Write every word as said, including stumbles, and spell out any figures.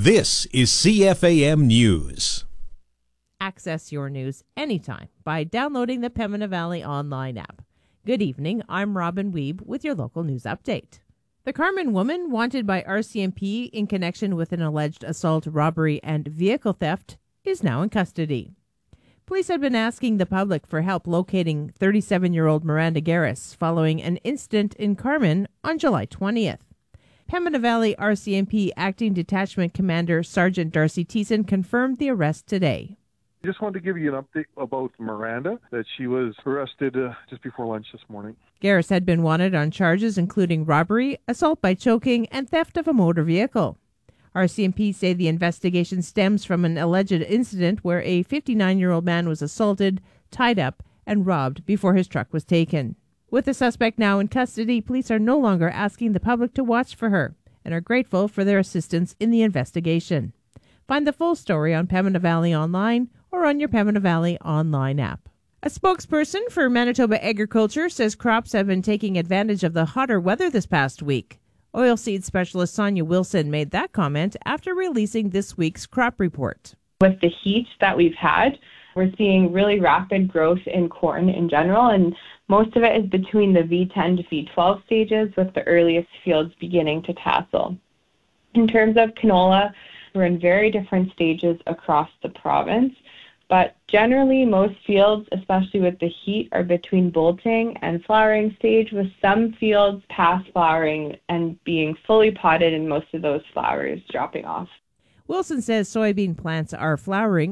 This is C F A M News. Access your news anytime by downloading the Pembina Valley online app. Good evening, I'm Robin Weeb with your local news update. The Carman woman wanted by R C M P in connection with an alleged assault, robbery, and vehicle theft is now in custody. Police had been asking the public for help locating thirty-seven-year-old Miranda Garris following an incident in Carman on July twentieth. Pembina Valley R C M P Acting Detachment Commander Sergeant Darcy Thiessen confirmed the arrest today. I just wanted to give you an update about Miranda, that she was arrested uh, just before lunch this morning. Garris had been wanted on charges including robbery, assault by choking, and theft of a motor vehicle. R C M P say the investigation stems from an alleged incident where a fifty-nine-year-old man was assaulted, tied up, and robbed before his truck was taken. With the suspect now in custody, police are no longer asking the public to watch for her and are grateful for their assistance in the investigation. Find the full story on Pembina Valley Online or on your Pembina Valley Online app. A spokesperson for Manitoba Agriculture says crops have been taking advantage of the hotter weather this past week. Oilseed specialist Sonia Wilson made that comment after releasing this week's crop report. With the heat that we've had, we're seeing really rapid growth in corn in general, and most of it is between the V ten to V twelve stages, with the earliest fields beginning to tassel. In terms of canola, we're in very different stages across the province, but generally most fields, especially with the heat, are between bolting and flowering stage, with some fields past flowering and being fully potted and most of those flowers dropping off. Wilson says soybean plants are flowering